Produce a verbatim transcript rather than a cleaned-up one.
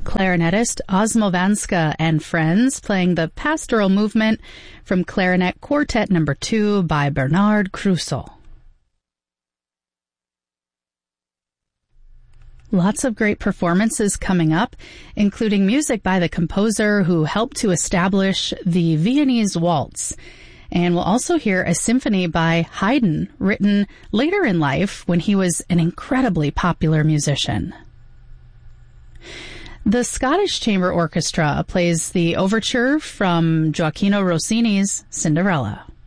clarinetist Osmo Vanska and Friends playing the Pastoral Movement from Clarinet Quartet Number two by Bernard Crusoe. Lots of great performances coming up, including music by the composer who helped to establish the Viennese Waltz. And we'll also hear a symphony by Haydn, written later in life when he was an incredibly popular musician. The Scottish Chamber Orchestra plays the overture from Gioacchino Rossini's Cinderella.